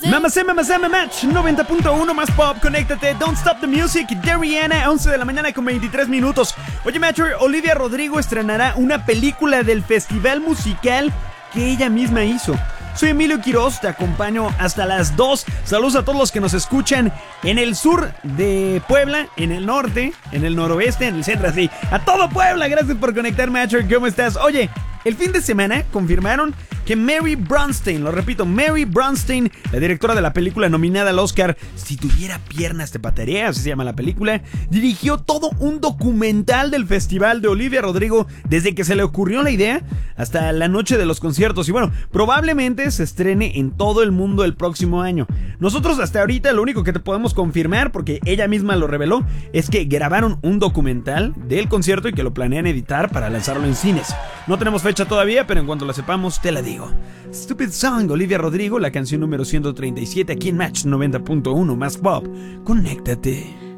Mamacema Match 90.1 más pop, conéctate, Don't Stop the Music de Rihanna, 11 de la mañana con 23 minutos. Oye, Matcher, Olivia Rodrigo estrenará una película del festival musical que ella misma hizo. Soy Emilio Quiroz, te acompaño hasta las 2. Saludos a todos los que nos escuchan en el sur de Puebla, en el norte, en el noroeste, en el centro, así. A todo Puebla, gracias por conectarme, Matcher, ¿cómo estás? Oye, el fin de semana confirmaron que Mary Bronstein, lo repito, Mary Bronstein, la directora de la película nominada al Oscar, Si tuviera piernas te patearía, así se llama la película, dirigió todo un documental del festival de Olivia Rodrigo desde que se le ocurrió la idea hasta la noche de los conciertos. Y bueno, probablemente se estrene en todo el mundo el próximo año. Nosotros hasta ahorita lo único que te podemos confirmar, porque ella misma lo reveló, es que grabaron un documental del concierto y que lo planean editar para lanzarlo en cines. No tenemos fecha todavía, pero en cuanto la sepamos te la digo. Stupid Song, Olivia Rodrigo, la canción número 137 aquí en Match 90.1 más pop. Conéctate.